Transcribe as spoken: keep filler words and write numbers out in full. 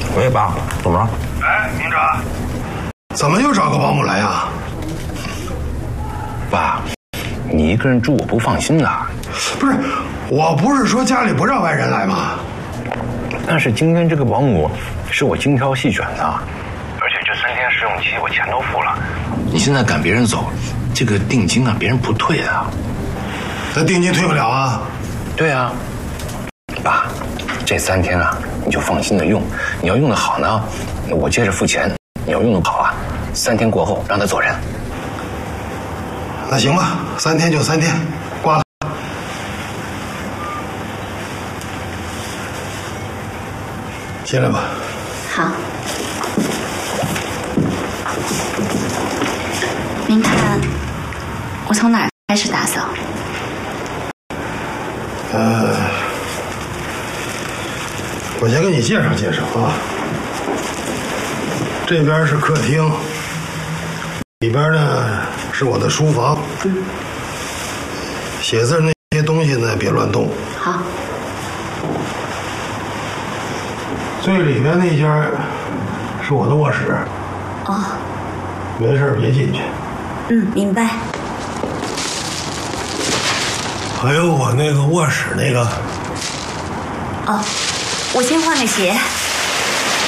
喂，爸，怎么了？ 哎，明哲，怎么又找个保姆来呀？ 爸，你一个人住我不放心呐。 不是，我不是说家里不让外人来吗？ 但是今天这个保姆是我精挑细选的，而且这三天试用期我钱都付了。你现在赶别人走，这个定金啊，别人不退的。 那定金退不了啊？ 对啊，爸，这三天啊，你就放心的用。你要用的好呢，我接着付钱；你要用的不好啊，三天过后让他走人。 那行吧，三天就三天，挂了。进来吧。 好。您看，我从哪儿开始打扫？ 呃，我先给你介绍介绍啊。这边是客厅，里边呢是我的书房。写字那些东西呢，别乱动。 好。 最里边那间是我的卧室。 哦。 没事别进去。 嗯，明白。 还有我那个卧室那个。 哦，我先换个鞋。